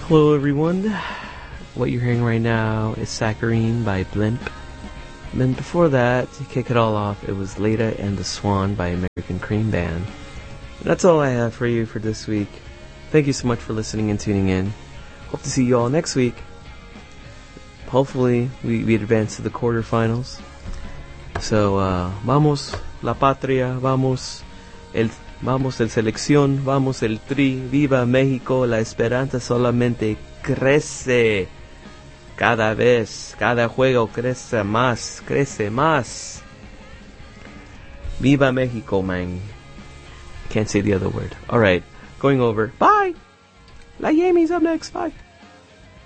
Hello everyone. What you're hearing right now is Saccharine by Blimp. And then before that, to kick it all off, it was Leda and the Swan by American Cream Band. And that's all I have for you for this week. Thank you so much for listening and tuning in. Hope to see you all next week. Hopefully, we advance to the quarterfinals. So, vamos la patria, vamos el selección, vamos el tri, viva México, la esperanza solamente crece. Cada vez, cada juego crece más. Viva México, man. Can't say the other word. Alright, going over. Bye! La Yami's up next. Bye!